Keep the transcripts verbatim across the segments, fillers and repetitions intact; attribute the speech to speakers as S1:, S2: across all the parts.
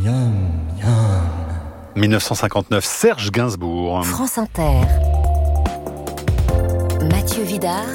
S1: miam, miam.
S2: dix-neuf cent cinquante-neuf, Serge Gainsbourg.
S3: France Inter. Mathieu Vidard.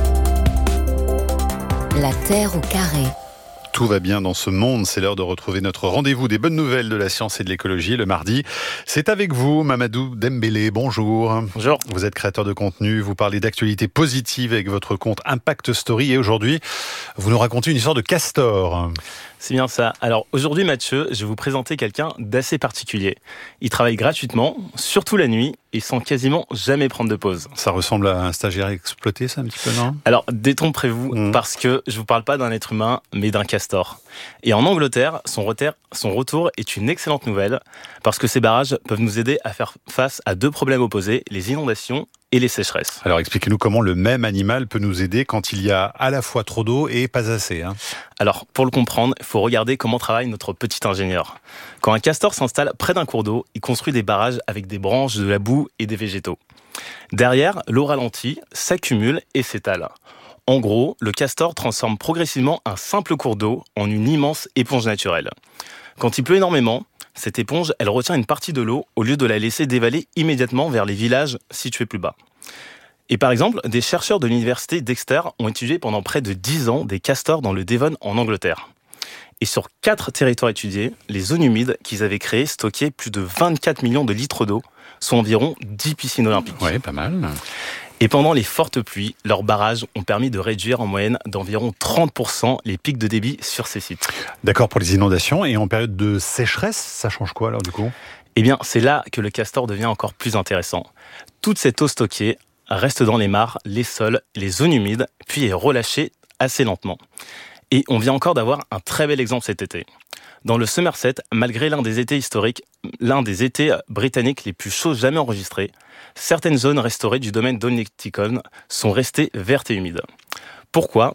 S3: La Terre au carré.
S2: Tout va bien dans ce monde, c'est l'heure de retrouver notre rendez-vous des bonnes nouvelles de la science et de l'écologie le mardi. C'est avec vous, Mamadou Dembélé, bonjour.
S4: Bonjour.
S2: Vous êtes créateur de contenu, vous parlez d'actualité positive avec votre compte Impact Story et aujourd'hui, vous nous racontez une histoire de castor.
S4: C'est bien ça. Alors aujourd'hui Mathieu, je vais vous présenter quelqu'un d'assez particulier. Il travaille gratuitement, surtout la nuit, et sans quasiment jamais prendre de pause.
S2: Ça ressemble à un stagiaire exploité, ça, un petit peu, non ?
S4: Alors détrompez-vous,
S2: mmh.
S4: parce que je vous parle pas d'un être humain, mais d'un castor. Et en Angleterre, son, reter, son retour est une excellente nouvelle, parce que ces barrages peuvent nous aider à faire face à deux problèmes opposés, les inondations et les sécheresses.
S2: Alors expliquez-nous comment le même animal peut nous aider quand il y a à la fois trop d'eau et pas assez. Hein.
S4: Alors pour le comprendre, il faut regarder comment travaille notre petit ingénieur. Quand un castor s'installe près d'un cours d'eau, il construit des barrages avec des branches, de la boue et des végétaux. Derrière, l'eau ralentit, s'accumule et s'étale. En gros, le castor transforme progressivement un simple cours d'eau en une immense éponge naturelle. Quand il pleut énormément, cette éponge, elle retient une partie de l'eau au lieu de la laisser dévaler immédiatement vers les villages situés plus bas. Et par exemple, des chercheurs de l'université d'Exeter ont étudié pendant près de dix ans des castors dans le Devon en Angleterre. Et sur quatre territoires étudiés, les zones humides qu'ils avaient créées stockaient plus de vingt-quatre millions de litres d'eau, soit environ dix piscines olympiques.
S2: Ouais, pas mal.
S4: Et pendant les fortes pluies, leurs barrages ont permis de réduire en moyenne d'environ trente pour cent les pics de débit sur ces sites.
S2: D'accord pour les inondations. Et en période de sécheresse, ça change quoi alors du coup ?
S4: Eh bien, c'est là que le castor devient encore plus intéressant. Toute cette eau stockée reste dans les mares, les sols, les zones humides, puis est relâchée assez lentement. Et on vient encore d'avoir un très bel exemple cet été. Dans le Somerset, malgré l'un des étés historiques, l'un des étés britanniques les plus chauds jamais enregistrés, certaines zones restaurées du domaine d'Olneyticon sont restées vertes et humides. Pourquoi ?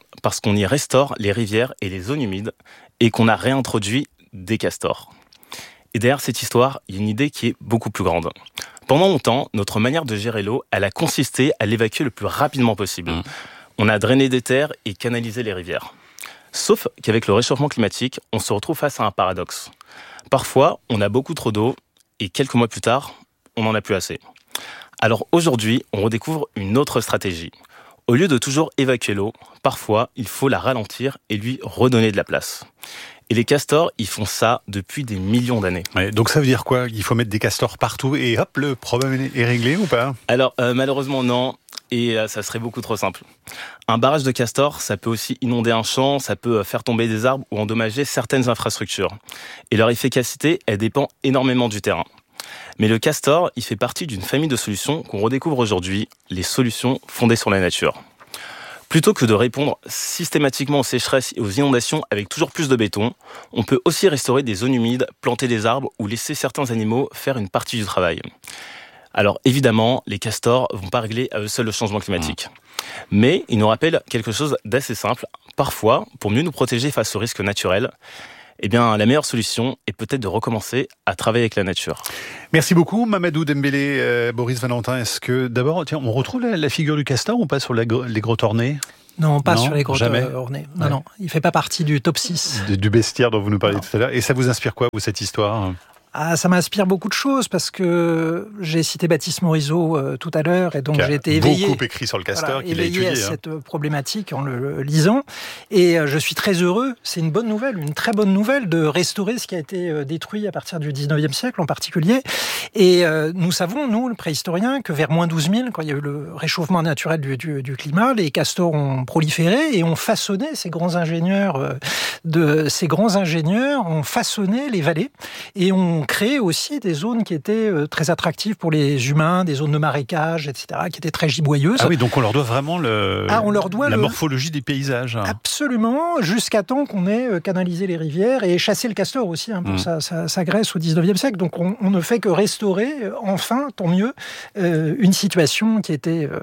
S4: Parce qu'on y restaure les rivières et les zones humides et qu'on a réintroduit des castors. Et derrière cette histoire, il y a une idée qui est beaucoup plus grande. Pendant longtemps, notre manière de gérer l'eau, elle a consisté à l'évacuer le plus rapidement possible. Mmh. On a drainé des terres et canalisé les rivières. Sauf qu'avec le réchauffement climatique, on se retrouve face à un paradoxe. Parfois, on a beaucoup trop d'eau et quelques mois plus tard, on n'en a plus assez. Alors aujourd'hui, on redécouvre une autre stratégie. Au lieu de toujours évacuer l'eau, parfois, il faut la ralentir et lui redonner de la place. Et les castors, ils font ça depuis des millions d'années.
S2: Ouais, donc ça veut dire quoi ? Il faut mettre des castors partout et hop, le problème est réglé ou pas ?
S4: Alors euh, malheureusement non, et euh, ça serait beaucoup trop simple. Un barrage de castors, ça peut aussi inonder un champ, ça peut faire tomber des arbres ou endommager certaines infrastructures. Et leur efficacité, elle dépend énormément du terrain. Mais le castor, il fait partie d'une famille de solutions qu'on redécouvre aujourd'hui, les solutions fondées sur la nature. Plutôt que de répondre systématiquement aux sécheresses et aux inondations avec toujours plus de béton, on peut aussi restaurer des zones humides, planter des arbres ou laisser certains animaux faire une partie du travail. Alors évidemment, les castors vont pas régler à eux seuls le changement climatique. Mais ils nous rappellent quelque chose d'assez simple. Parfois, pour mieux nous protéger face aux risques naturels, eh bien, la meilleure solution est peut-être de recommencer à travailler avec la nature.
S2: Merci beaucoup, Mamadou Dembélé, euh, Boris Valentin. Est-ce que, d'abord, tiens, on retrouve la, la figure du castor ou pas sur la, les grottes ornées ?
S5: Non, pas
S2: non,
S5: sur les grottes
S2: jamais.
S5: ornées. Non,
S2: ouais.
S5: non, il ne fait pas partie du top six.
S2: Du, du bestiaire dont vous nous parliez
S5: non.
S2: tout à l'heure. Et ça vous inspire quoi, vous, cette histoire ?
S5: Ah, ça m'inspire beaucoup de choses parce que j'ai cité Baptiste Morisot euh, tout à l'heure et donc
S2: qui
S5: j'ai été éveillé,
S2: beaucoup écrit sur le castor,
S5: voilà,
S2: qu'il a
S5: éveillé
S2: étudié,
S5: à
S2: hein.
S5: cette problématique en le, le lisant et euh, je suis très heureux. C'est une bonne nouvelle, une très bonne nouvelle de restaurer ce qui a été euh, détruit à partir du dix-neuvième siècle en particulier. Et euh, nous savons, nous, le préhistorien, que vers moins douze mille, quand il y a eu le réchauffement naturel du, du, du climat, les castors ont proliféré et ont façonné ces grands ingénieurs euh, de ces grands ingénieurs ont façonné les vallées et ont créé aussi des zones qui étaient euh, très attractives pour les humains, des zones de marécage, et cetera, qui étaient très giboyeuses.
S2: Ah oui, donc on leur doit vraiment le,
S5: ah, on leur doit
S2: la
S5: le...
S2: morphologie des paysages.
S5: Absolument, jusqu'à temps qu'on ait canalisé les rivières et chassé le castor aussi hein, pour mmh. sa, sa, sa graisse au dix-neuvième siècle. Donc on, on ne fait que restaurer, enfin, tant mieux, euh, une situation qui était euh,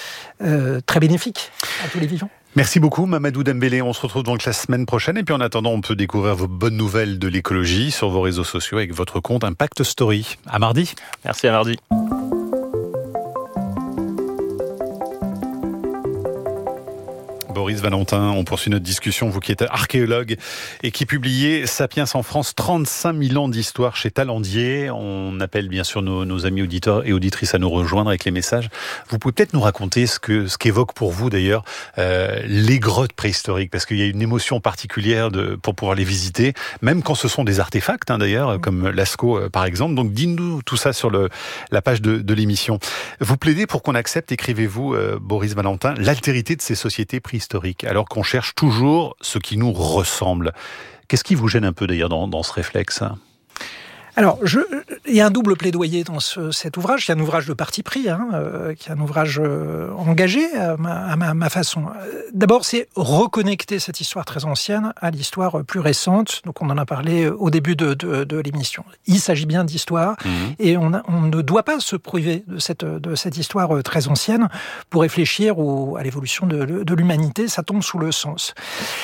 S5: euh, très bénéfique à tous les vivants.
S2: Merci beaucoup Mamadou Dembélé, on se retrouve donc la semaine prochaine et puis en attendant on peut découvrir vos bonnes nouvelles de l'écologie sur vos réseaux sociaux avec votre compte Impact Story. À mardi.
S4: Merci, à mardi.
S2: Bon. Boris Valentin. On poursuit notre discussion, vous qui êtes archéologue et qui publiez Sapiens en France, trente-cinq mille ans d'histoire chez Talandier. On appelle bien sûr nos, nos amis auditeurs et auditrices à nous rejoindre avec les messages. Vous pouvez peut-être nous raconter ce que ce qu'évoque pour vous d'ailleurs euh, les grottes préhistoriques, parce qu'il y a une émotion particulière de, pour pouvoir les visiter, même quand ce sont des artefacts hein, d'ailleurs, comme Lascaux euh, par exemple. Donc dites-nous tout ça sur le, la page de, de l'émission. Vous plaidez pour qu'on accepte, écrivez-vous euh, Boris Valentin, l'altérité de ces sociétés préhistoriques, alors qu'on cherche toujours ce qui nous ressemble. Qu'est-ce qui vous gêne un peu d'ailleurs dans, dans ce réflexe ?
S5: Alors, je, il y a un double plaidoyer dans ce, cet ouvrage. Il y a un ouvrage de parti pris, hein, euh, qui est un ouvrage euh, engagé à ma, à ma, ma façon. D'abord, c'est reconnecter cette histoire très ancienne à l'histoire plus récente. Donc, on en a parlé au début de, de, de l'émission. Il s'agit bien d'histoire, mmh. et on, a, on ne doit pas se priver de cette, de cette histoire très ancienne pour réfléchir au, à l'évolution de, de l'humanité. Ça tombe sous le sens.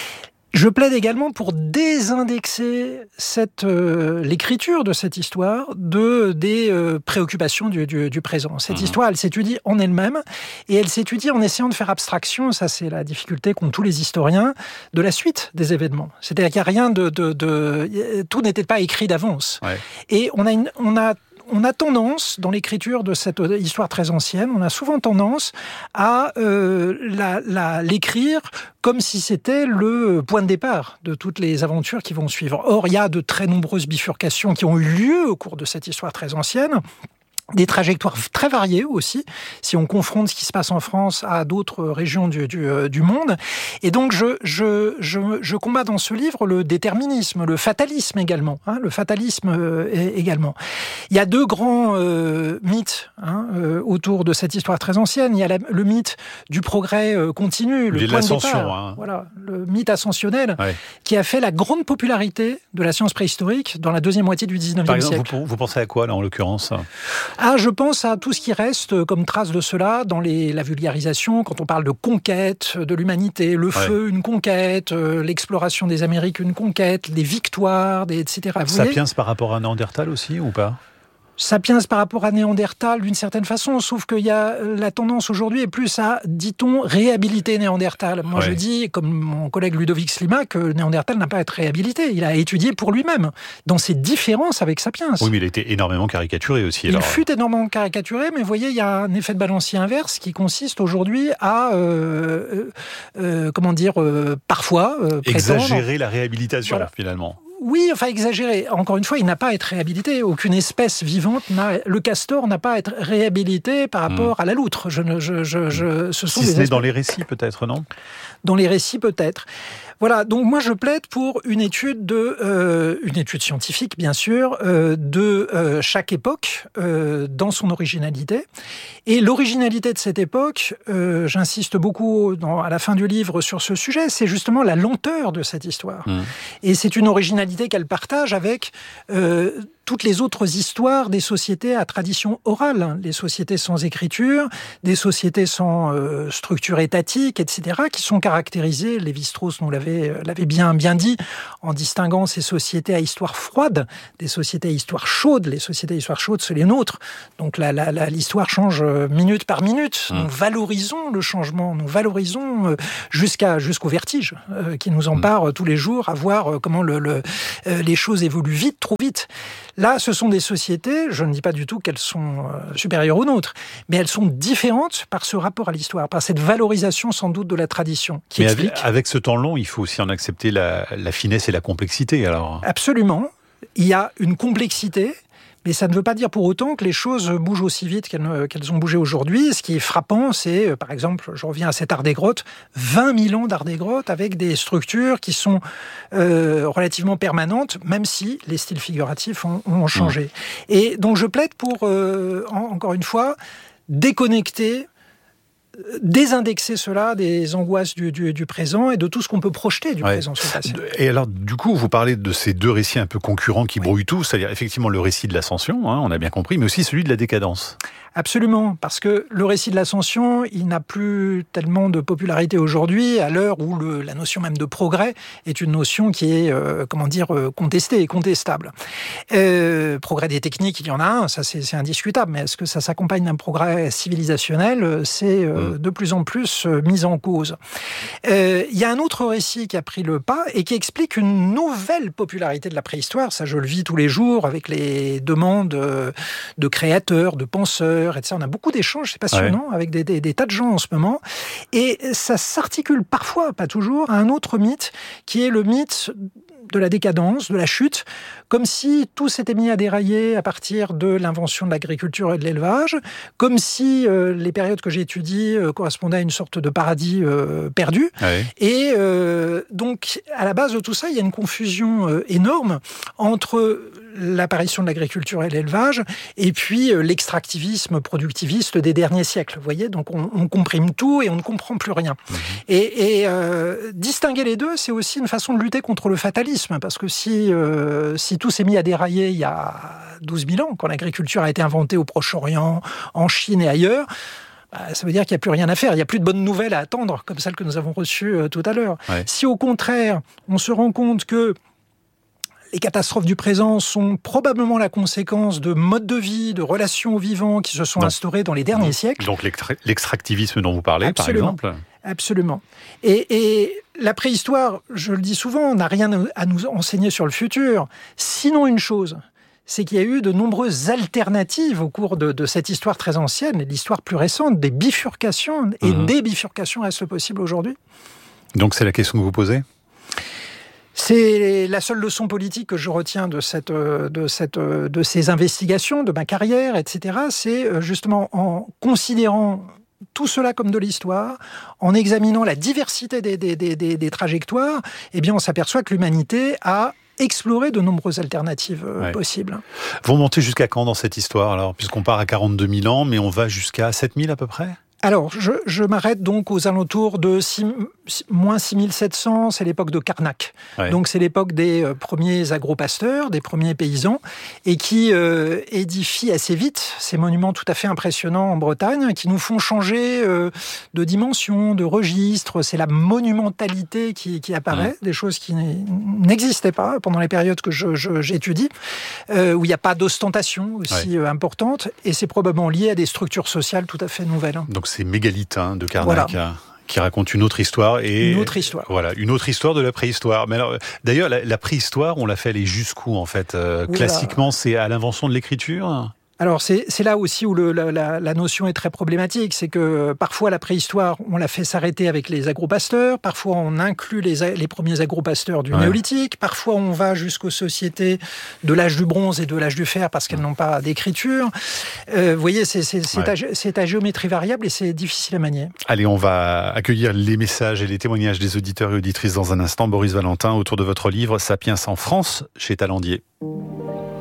S5: Je plaide également pour désindexer cette, euh, l'écriture de cette histoire de, des euh, préoccupations du, du, du présent. Cette mmh. histoire, elle s'étudie en elle-même, et elle s'étudie en essayant de faire abstraction, ça c'est la difficulté qu'ont tous les historiens, de la suite des événements. C'est-à-dire qu'il n'y a rien de... de, de tout n'était pas écrit d'avance. Ouais. Et on a, une, on a On a tendance, dans l'écriture de cette histoire très ancienne, on a souvent tendance à euh, la, la, l'écrire comme si c'était le point de départ de toutes les aventures qui vont suivre. Or, il y a de très nombreuses bifurcations qui ont eu lieu au cours de cette histoire très ancienne. Des trajectoires très variées aussi, si on confronte ce qui se passe en France à d'autres régions du, du, du monde. Et donc, je, je, je, je combats dans ce livre le déterminisme, le fatalisme également. Hein, le fatalisme euh, également. Il y a deux grands euh, mythes hein, euh, autour de cette histoire très ancienne. Il y a la, le mythe du progrès euh, continu, le point de départ. Hein. Voilà, le mythe ascensionnel, ouais. qui a fait la grande popularité de la science préhistorique dans la deuxième moitié du dix-neuvième siècle.
S2: Vous, vous pensez à quoi, là, en l'occurrence ?
S5: Ah, je pense à tout ce qui reste comme trace de cela dans les, la vulgarisation, quand on parle de conquête de l'humanité, le feu, ouais. une conquête, euh, l'exploration des Amériques, une conquête, les victoires, des, et cetera. Vous
S2: Sapiens voyez par rapport à Néandertal aussi, ou pas ?
S5: Sapiens par rapport à Néandertal, d'une certaine façon, sauf qu'il y a la tendance aujourd'hui est plus à, dit-on, réhabiliter Néandertal. Moi, ouais. je dis, comme mon collègue Ludovic Slima, que Néandertal n'a pas à être réhabilité. Il a étudié pour lui-même, dans ses différences avec Sapiens.
S2: Oui, mais il a été énormément caricaturé aussi. Alors.
S5: Il fut énormément caricaturé, mais vous voyez, il y a un effet de balancier inverse qui consiste aujourd'hui à, euh, euh, comment dire, euh, parfois... Euh,
S2: exagérer la réhabilitation, voilà. finalement.
S5: Oui, enfin exagéré. Encore une fois, il n'a pas à être réhabilité. Aucune espèce vivante n'a. Le castor n'a pas à être réhabilité par rapport mmh. à la loutre. Je ne, je, je, je, ce sont
S2: si
S5: des
S2: ce n'est dans les récits, peut-être, non ?
S5: Dans les récits, peut-être. Voilà. Donc moi, je plaide pour une étude de, euh, une étude scientifique, bien sûr, euh, de euh, chaque époque euh, dans son originalité. Et l'originalité de cette époque, euh, j'insiste beaucoup dans, à la fin du livre sur ce sujet, c'est justement la lenteur de cette histoire. Mmh. Et c'est une originalité qu'elle partage avec euh, toutes les autres histoires des sociétés à tradition orale, les sociétés sans écriture, des sociétés sans euh, structure étatique, et cetera, qui sont caractérisées, Lévi-Strauss nous l'avait, l'avait bien, bien dit, en distinguant ces sociétés à histoire froide, des sociétés à histoire chaude. Les sociétés à histoire chaude, c'est les nôtres. Donc la, la, la, l'histoire change minute par minute. Mmh. Nous valorisons le changement, nous valorisons jusqu'à, jusqu'au vertige euh, qui nous empare mmh. tous les jours à voir comment le, le, euh, les choses évoluent vite, trop vite. Là, ce sont des sociétés, je ne dis pas du tout qu'elles sont euh, supérieures aux nôtres, mais elles sont différentes par ce rapport à l'histoire, par cette valorisation sans doute de la tradition. Qui
S2: mais
S5: explique...
S2: avec, avec ce temps long, il faut aussi en accepter la, la finesse et la complexité. Alors.
S5: Absolument. Il y a une complexité. Mais ça ne veut pas dire pour autant que les choses bougent aussi vite qu'elles, qu'elles ont bougé aujourd'hui. Ce qui est frappant, c'est, par exemple, je reviens à cet art des grottes, vingt mille ans d'art des grottes avec des structures qui sont euh, relativement permanentes, même si les styles figuratifs ont, ont changé. Mmh. Et donc je plaide pour, euh, en, encore une fois, déconnecter, désindexer cela des angoisses du, du, du présent et de tout ce qu'on peut projeter du ouais. présent sur le passé.
S2: Et alors, du coup, vous parlez de ces deux récits un peu concurrents qui oui. brouillent tout, c'est-à-dire effectivement le récit de l'ascension, hein, on a bien compris, mais aussi celui de la décadence.
S5: Absolument, parce que le récit de l'ascension, il n'a plus tellement de popularité aujourd'hui, à l'heure où le, la notion même de progrès est une notion qui est, euh, comment dire, euh, contestée et contestable. Euh, progrès des techniques, il y en a un, ça c'est, c'est indiscutable, mais est-ce que ça s'accompagne d'un progrès civilisationnel ? C'est, euh, mmh. de plus en plus euh, mise en cause. Il euh, y a un autre récit qui a pris le pas et qui explique une nouvelle popularité de la préhistoire. Ça, je le vis tous les jours avec les demandes euh, de créateurs, de penseurs, et cetera. On a beaucoup d'échanges, c'est passionnant, ouais. avec des, des, des tas de gens en ce moment. Et ça s'articule parfois, pas toujours, à un autre mythe qui est le mythe de la décadence, de la chute, comme si tout s'était mis à dérailler à partir de l'invention de l'agriculture et de l'élevage, comme si euh, les périodes que j'ai étudiées euh, correspondaient à une sorte de paradis euh, perdu. Ouais. Et euh, donc, à la base de tout ça, il y a une confusion euh, énorme entre l'apparition de l'agriculture et l'élevage et puis euh, l'extractivisme productiviste des derniers siècles. Vous voyez, donc on, on comprime tout et on ne comprend plus rien. Mmh. Et, et euh, distinguer les deux, c'est aussi une façon de lutter contre le fatalisme, parce que si, euh, si tout s'est mis à dérailler il y a douze mille ans, quand l'agriculture a été inventée au Proche-Orient, en Chine et ailleurs, bah, ça veut dire qu'il n'y a plus rien à faire, il n'y a plus de bonnes nouvelles à attendre, comme celles que nous avons reçues euh, tout à l'heure. Ouais. Si au contraire, on se rend compte que les catastrophes du présent sont probablement la conséquence de modes de vie, de relations aux vivants qui se sont donc, instaurés dans les derniers
S2: donc,
S5: siècles.
S2: Donc l'extractivisme dont vous parlez,
S5: absolument,
S2: par exemple.
S5: Absolument. Et, et la préhistoire, je le dis souvent, n'a rien à nous enseigner sur le futur, sinon une chose, c'est qu'il y a eu de nombreuses alternatives au cours de, de cette histoire très ancienne et de l'histoire plus récente, des bifurcations, et mmh. des bifurcations restent possibles aujourd'hui.
S2: Donc c'est la question que vous posez ?
S5: C'est la seule leçon politique que je retiens de, cette, de, cette, de ces investigations, de ma carrière, et cetera. C'est justement en considérant tout cela comme de l'histoire, en examinant la diversité des, des, des, des, des trajectoires, eh bien on s'aperçoit que l'humanité a exploré de nombreuses alternatives ouais. possibles.
S2: Vous remontez jusqu'à quand dans cette histoire, alors, puisqu'on part à quarante-deux mille ans, mais on va jusqu'à sept mille à peu près ?
S5: Alors, je, je m'arrête donc aux alentours de six, moins six mille sept cents, c'est l'époque de Carnac. Ouais. Donc, c'est l'époque des euh, premiers agropasteurs, des premiers paysans, et qui euh, édifient assez vite ces monuments tout à fait impressionnants en Bretagne, qui nous font changer euh, de dimension, de registre. C'est la monumentalité qui, qui apparaît, mmh. des choses qui n'existaient pas pendant les périodes que je, je, j'étudie, euh, où il n'y a pas d'ostentation aussi ouais. euh, importante, et c'est probablement lié à des structures sociales tout à fait nouvelles.
S2: Donc, c'est Mégalithe hein, de Carnac voilà. qui raconte une autre histoire. Et
S5: une autre histoire.
S2: Voilà, une autre histoire de la préhistoire. Mais alors, d'ailleurs, la, la préhistoire, on l'a fait aller jusqu'où en fait euh, Classiquement, c'est à l'invention de l'écriture ?
S5: Alors, c'est, c'est là aussi où le, la, la, la notion est très problématique. C'est que parfois, la préhistoire, on l'a fait s'arrêter avec les agropasteurs. Parfois, on inclut les, les premiers agropasteurs du ouais. néolithique. Parfois, on va jusqu'aux sociétés de l'âge du bronze et de l'âge du fer parce qu'elles n'ont pas d'écriture. Euh, vous voyez, c'est, c'est, c'est, ouais. à, c'est à géométrie variable et c'est difficile à manier.
S2: Allez, on va accueillir les messages et les témoignages des auditeurs et auditrices dans un instant. Boris Valentin, autour de votre livre « Sapiens en France » chez Talandier.